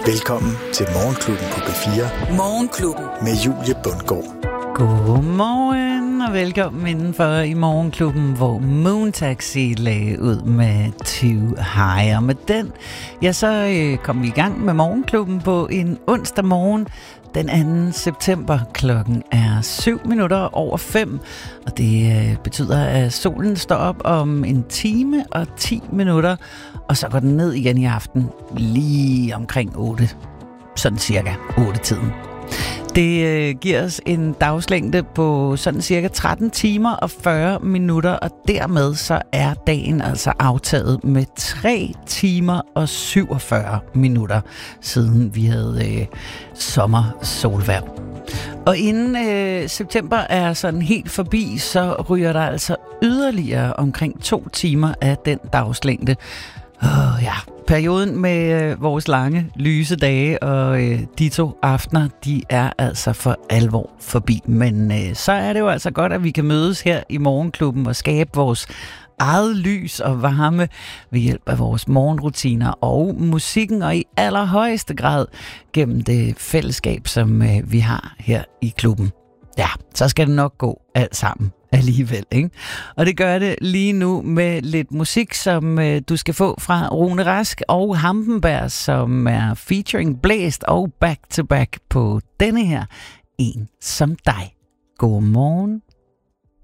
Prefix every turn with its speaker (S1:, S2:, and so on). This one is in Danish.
S1: Velkommen til Morgenklubben på B4.
S2: Morgenklubben.
S1: Med Julie Bundgaard.
S3: Godmorgen og velkommen indenfor i Morgenklubben, hvor Moon Taxi lagde ud med Too High. Og med den, ja, så kom vi i gang med Morgenklubben på en onsdag morgen. Den 2. september. Klokken er 5:07, og det betyder, at solen står op om 1 time og 10 minutter, og så går den ned igen i aften lige omkring 8, sådan cirka 8-tiden. Det giver os en dagslængde på sådan cirka 13 timer og 40 minutter, og dermed så er dagen altså aftaget med 3 timer og 47 minutter, siden vi havde sommersolvejr. Og inden september er sådan helt forbi, så ryger der altså yderligere omkring 2 timer af den dagslængde. Ja, perioden med vores lange, lyse dage og de 2 aftener, de er altså for alvor forbi. Men så er det jo altså godt, at vi kan mødes her i Morgenklubben og skabe vores eget lys og varme ved hjælp af vores morgenrutiner og musikken, og i allerhøjeste grad gennem det fællesskab, som vi har her i klubben. Ja, så skal det nok gå alt sammen alligevel, ikke? Og det gør det lige nu med lidt musik, som du skal få fra Rune Rask og Hampenberg, som er featuring Blæst og Back to Back på denne her En som dig. God morgen.